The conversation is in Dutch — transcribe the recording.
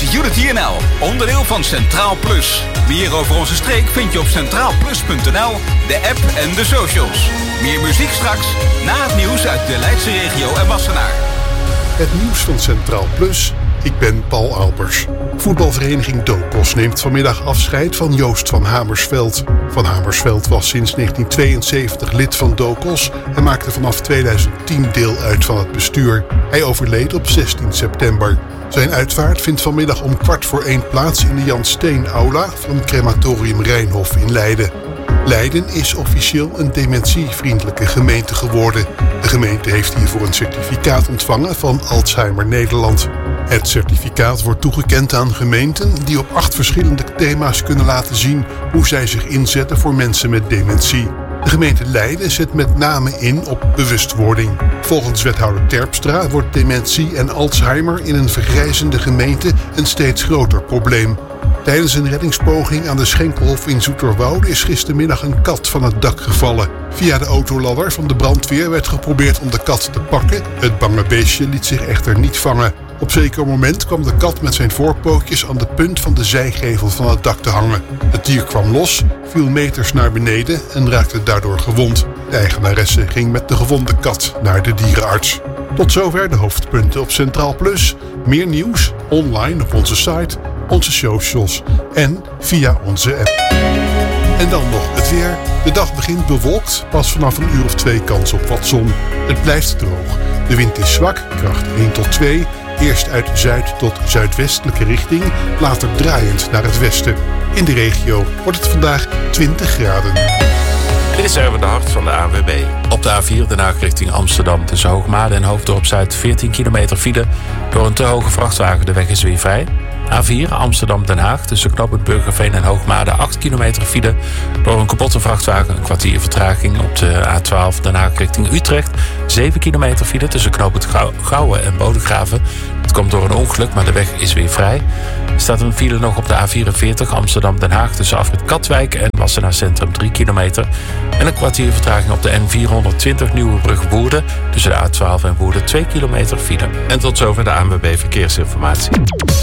Unity NL, onderdeel van Centraal Plus. Meer over onze streek vind je op centraalplus.nl, de app en de socials. Meer muziek straks, na het nieuws uit de Leidse regio en Wassenaar. Het nieuws van Centraal Plus. Ik ben Paul Albers. Voetbalvereniging Dokos neemt vanmiddag afscheid van Joost van Hamersveld. Van Hamersveld was sinds 1972 lid van Dokos en maakte vanaf 2010 deel uit van het bestuur. Hij overleed op 16 september. Zijn uitvaart vindt vanmiddag om 1:15 plaats in de Jan Steen Aula van Crematorium Rijnhof in Leiden. Leiden is officieel een dementievriendelijke gemeente geworden. De gemeente heeft hiervoor een certificaat ontvangen van Alzheimer Nederland. Het certificaat wordt toegekend aan gemeenten die op 8 verschillende thema's kunnen laten zien hoe zij zich inzetten voor mensen met dementie. De gemeente Leiden zet met name in op bewustwording. Volgens wethouder Terpstra wordt dementie en Alzheimer in een vergrijzende gemeente een steeds groter probleem. Tijdens een reddingspoging aan de Schenkelhof in Zoeterwoude is gistermiddag een kat van het dak gevallen. Via de autoladder van de brandweer werd geprobeerd om de kat te pakken. Het bange beestje liet zich echter niet vangen. Op zeker moment kwam de kat met zijn voorpootjes aan de punt van de zijgevel van het dak te hangen. Het dier kwam los, viel meters naar beneden en raakte daardoor gewond. De eigenaresse ging met de gewonde kat naar de dierenarts. Tot zover de hoofdpunten op Centraal Plus. Meer nieuws online op onze site, onze socials en via onze app. En dan nog het weer. De dag begint bewolkt, pas vanaf een uur of 2 kans op wat zon. Het blijft droog. De wind is zwak, kracht 1 tot 2. Eerst uit zuid tot zuidwestelijke richting, later draaiend naar het westen. In de regio wordt het vandaag 20 graden. Dit is Erwin de Hart van de ANWB. Op de A4 Den Haag richting Amsterdam tussen Hoogmade en Hoofddorp Zuid 14 kilometer file. Door een te hoge vrachtwagen, de weg is weer vrij. A4 Amsterdam-Den Haag tussen knooppunt Burgerveen en Hoogmade 8 kilometer file. Door een kapotte vrachtwagen een kwartier vertraging op de A12 Den Haag richting Utrecht. 7 kilometer file tussen knooppunt Gouwen en Bodegraven. Het komt door een ongeluk, maar de weg is weer vrij. Er staat een file nog op de A44 Amsterdam-Den Haag tussen afrit Katwijk en Wassenaar Centrum 3 kilometer. En een kwartier vertraging op de N420 Nieuwebrug-Woerden tussen de A12 en Woerden 2 kilometer file. En tot zover de ANWB Verkeersinformatie.